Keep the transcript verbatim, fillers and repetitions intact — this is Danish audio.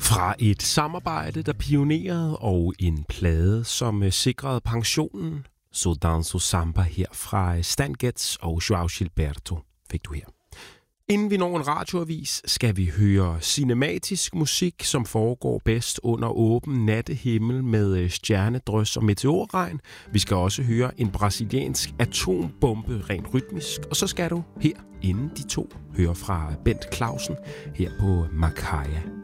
Fra et samarbejde, der pionerede, og en plade, som sikrede pensionen, så danso samba her fra Stan Getz og Joao Gilberto fik du her. Inden vi når en radioavis, skal vi høre cinematisk musik, som foregår bedst under åben nattehimmel med stjernedrys og meteorregn. Vi skal også høre en brasiliansk atombombe rent rytmisk, og så skal du her, inden de to, høre fra Bent Clausen her på Makaya.